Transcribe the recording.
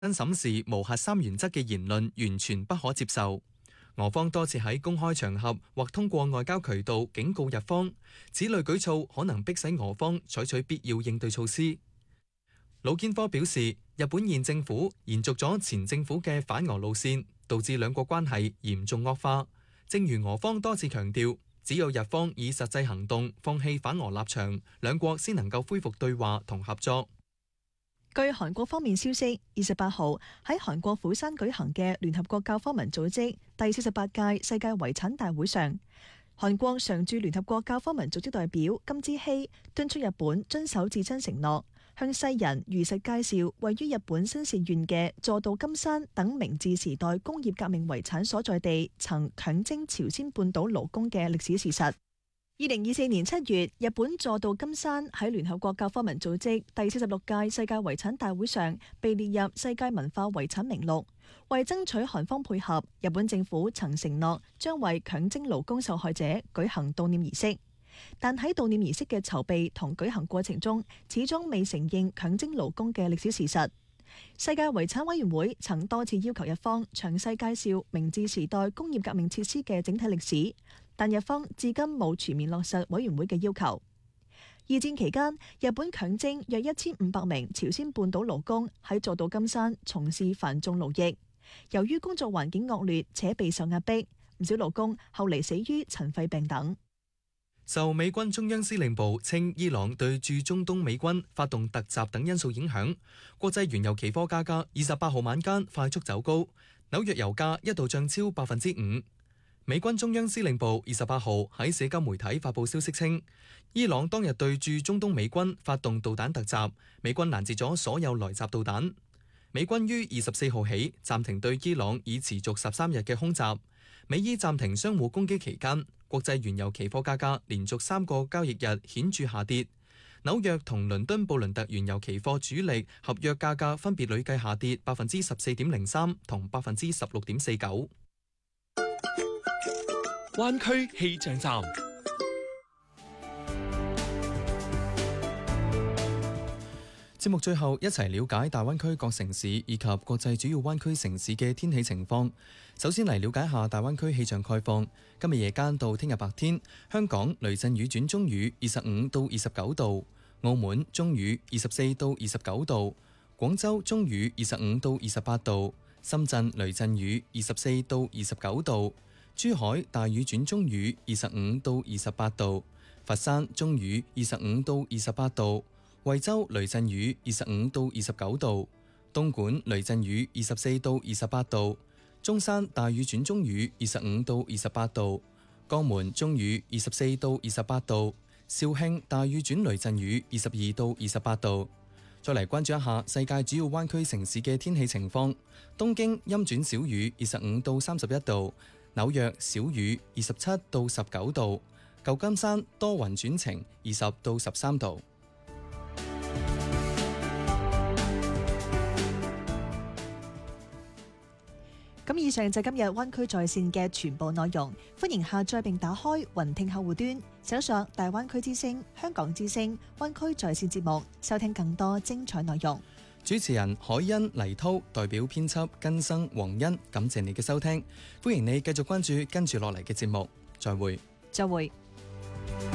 審視無核三原則嘅言論完全不可接受。俄方多次喺公開場合或通過外交渠道警告日方，此類舉措可能迫使俄方採取必要應對措施。魯堅科表示，日本現政府延續咗前政府嘅反俄路線，導致兩國關係嚴重惡化。正如俄方多次強調，只有日方以實際行動放棄反俄立場，兩國先能夠恢復對話同合作。 據韓國方面消息，28號喺韓國釜山舉行嘅聯合國教科文組織第48屆世界遺產大會上，韓國常駐聯合國教科文組織代表金之希敦促日本遵守自身承諾，向世人如實介紹位於日本新舄縣嘅座道金山等明治時代工業革命遺產所在地曾強徵朝鮮半島勞工嘅歷史事實。2024年7月，日本座道金山喺聯合國教科文組織第46屆世界遺產大會上被列入世界文化遺產名錄。為爭取韓方配合，日本政府曾承諾將為強徵勞工受害者舉行悼念儀式，但喺悼念儀式嘅籌備同舉行過程中，始終未承認強徵勞工嘅歷史事實。世界遺產委員會曾多次要求日方詳細介紹明治時代工業革命設施嘅整體歷史，但日方至今冇全面落實委員會嘅要求。二戰期間，日本強徵約1500名朝鮮半島勞工喺座道金山從事繁重勞役，由於工作環境惡劣且備受壓迫，唔少勞工後嚟死於塵肺病等。 受美軍中央司令部稱伊朗對駐中東美軍發動突襲等因素影響，國際原油期貨價格28號晚間快速走高，紐約油價一度漲超5%。美軍中央司令部28號喺社交媒體發布消息稱，伊朗當日對駐中東美軍發動導彈突襲，美軍攔截咗所有來襲導彈。美軍於24號起暫停對伊朗已持續13日嘅空襲。美伊暫停相互攻擊期間，國際原油期貨價格連續3個交易日顯著下跌。紐約同倫敦布倫特原油期貨主力合約價格分別累計下跌14.03%同16.49%。 灣區氣象站。 節目最後一齊了解大灣區各城市以及國際主要灣區城市嘅天氣情況。首先嚟了解下大灣區氣象概況。今日夜間到聽日白天，香港雷陣雨轉中雨25到29度，澳門中雨24到29度，廣州中雨25到28度，深圳雷陣雨24到29度，珠海大雨轉中雨25到28度，佛山中雨25到28度，惠州雷陣雨25到29度，東莞雷陣雨24到28度，中山大雨轉中雨25到28度，江門中雨24到28度，肇慶大雨轉雷陣雨22到28度。再嚟關注一下世界主要灣區城市嘅天氣情況。東京陰轉小雨25到31度，紐約小雨27到19度，舊金山多雲轉晴20到13度。 咁以上就今日灣區在線嘅全部內容，歡迎下載並打開雲聽客戶端，搜索大灣區之聲、香港之聲、灣區在線節目，收聽更多精彩內容。 主持人海欣、黎濤代表編輯根生、黃欣，感謝你嘅收聽，歡迎你繼續關注跟住落嚟嘅節目，再會。 再會。